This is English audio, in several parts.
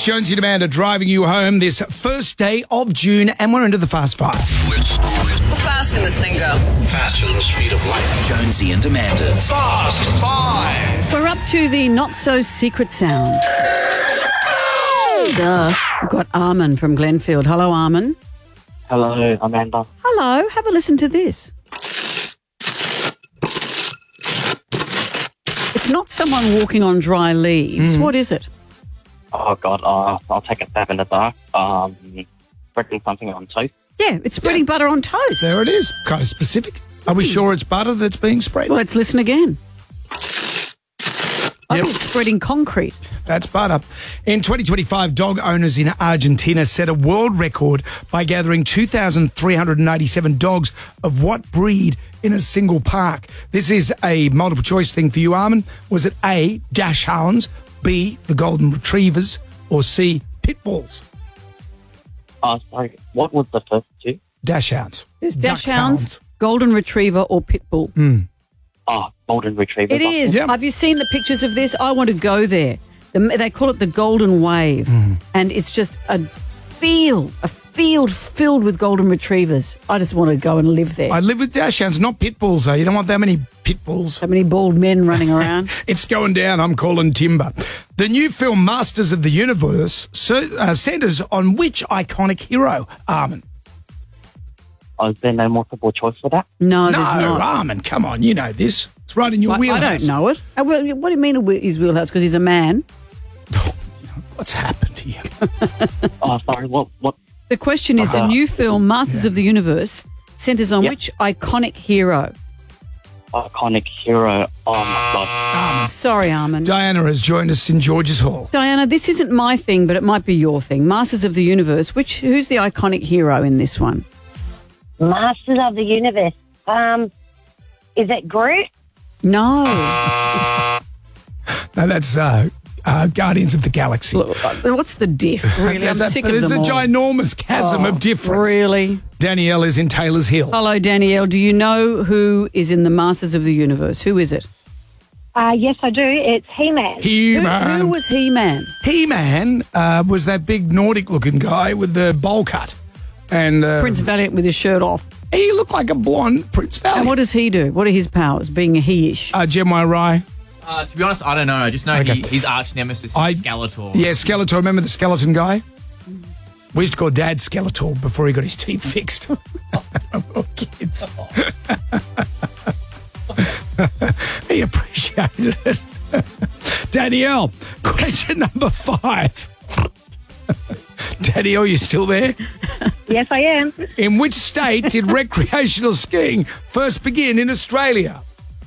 Jonesy and Amanda driving you home this first day of June, and we're into the Fast Five. How fast can this thing go? Faster than the speed of light. Jonesy and Amanda's Fast Five. We're up to the not-so-secret sound. Duh. We've got Armin from Glenfield. Hello, Armin. Hello, Amanda. Hello. Have a listen to this. It's not someone walking on dry leaves. What is it? Oh, God, I'll take a stab in the dark. Spreading something on toast. Yeah, it's spreading butter on toast. There it is. Kind of specific. Are we sure it's butter that's being spread? Well, let's listen again. I think it's spreading concrete. That's butter. In 2025, dog owners in Argentina set a world record by gathering 2,387 dogs of what breed in a single park. This is a multiple choice thing for you, Armin. Was it A, Dachshunds, B, the Golden Retrievers, or C, Pit Bulls? Sorry, what was the first two? Dachshunds. There's Dachshunds, Golden Retriever, or Pit Bull. Golden Retriever. It is. Yeah. Have you seen the pictures of this? I want to go there. They call it the Golden Wave, and it's just a field filled with Golden Retrievers. I just want to go and live there. I live with Dachshunds, not Pit Bulls, though. You don't want that many Pit Bulls. So many bald men running around. It's going down. I'm calling timber. The new film Masters of the Universe centres on which iconic hero, Armin? Is there no multiple choice for that? No, there's No, not. Armin, come on. You know this. It's right in your I wheelhouse. don't know it. What do you mean his wheelhouse? Because he's a man. What's happened here? Sorry, what? The question is, the new film Masters of the Universe centres on which iconic hero? Iconic hero. Oh, my God. Sorry, Armin. Diana has joined us in George's Hall. Diana, this isn't my thing, but it might be your thing. Masters of the Universe. Who's the iconic hero in this one? Masters of the Universe. Is it Groot? No. No, that's Guardians of the Galaxy. What's the diff? Really, I'm sick of There's them a all. ginormous chasm of difference. Really? Danielle is in Taylor's Hill. Hello, Danielle. Do you know who is in the Masters of the Universe? Who is it? Yes, I do. It's He-Man. He-Man. Who was He-Man? He-Man was that big Nordic-looking guy with the bowl cut. And Prince Valiant with his shirt off. he looked like a blonde Prince Valiant. And what does he do? What are his powers, being a he-ish? Gemini Rye. To be honest, I don't know. I just know Okay. his arch nemesis is Skeletor. Yeah, Skeletor. Remember the skeleton guy? We used to call Dad Skeletor before he got his teeth fixed. Oh, kids. He appreciated it. Danielle, question number 5. Danielle, you still there? Yes, I am. In which state did recreational skiing first begin in Australia?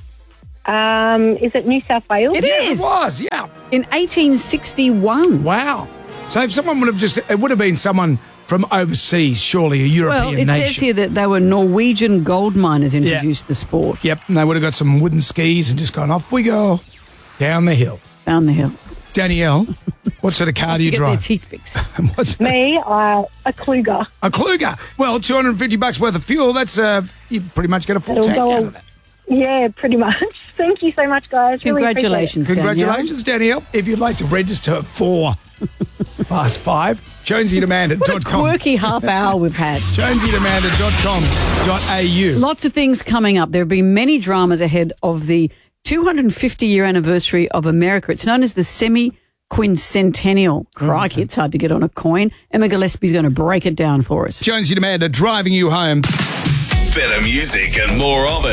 Is it New South Wales? It Yes, is. it was, yeah. In 1861. Wow. So if someone would have it would have been someone from overseas, surely a European Well, it nation. says here that they were Norwegian gold miners introduced the sport. Yep, and they would have got some wooden skis and just gone, off we go, down the hill. Down the hill. Danielle, what sort of car do you Get their drive? teeth fixed. What's Me, a Kluger. a Kluger? Well, $250 worth of fuel, that's, you pretty much get a full It'll tank go out of that. Yeah, pretty much. Thank you so much, guys. Really appreciate Congratulations, Congratulations, Danielle. If you'd like to register for Fast 5, jonesyandamanda.com. What a quirky half hour we've had. jonesyandamanda.com.au. Lots of things coming up. There have been many dramas ahead of the 250-year anniversary of America. It's known as the semi-quincentennial. Crikey, it's hard to get on a coin. Emma Gillespie's going to break it down for us. Jonesy and Amanda driving you home. better music and more of it.